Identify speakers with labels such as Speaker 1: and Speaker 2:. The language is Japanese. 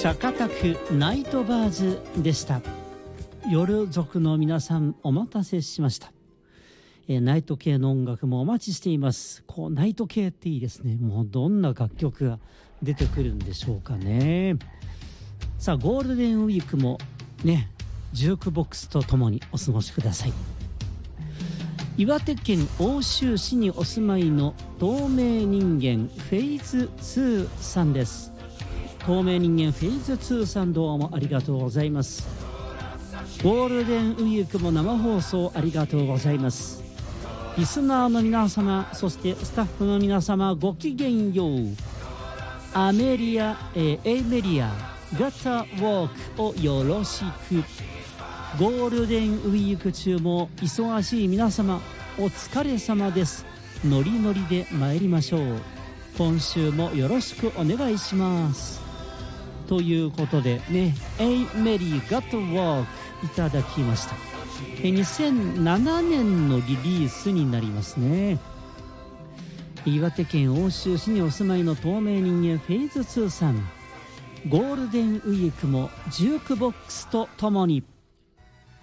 Speaker 1: シャカタクナイトバーズでした。夜族の皆さんお待たせしました。ナイト系の音楽もお待ちしています。こうナイト系っていいですね。もうどんな楽曲が出てくるんでしょうかね。さあゴールデンウィークもね、ジュークボックスとともにお過ごしください。岩手県奥州市にお住まいの透明人間フェイズ2さんです。透明人間フェイズ2さん、どうもありがとうございます。ゴールデンウィークも生放送ありがとうございます。リスナーの皆様、そしてスタッフの皆様、ごきげんよう。エメリアガタウォークをよろしく。ゴールデンウィーク中も忙しい皆様、お疲れ様です。ノリノリで参りましょう。今週もよろしくお願いします。ということでね、エイメリーガットウォークいただきました。2007年のリリースになりますね。岩手県奥州市にお住まいの透明人間フェイズ2さん、ゴールデンウィークもジュークボックスとともに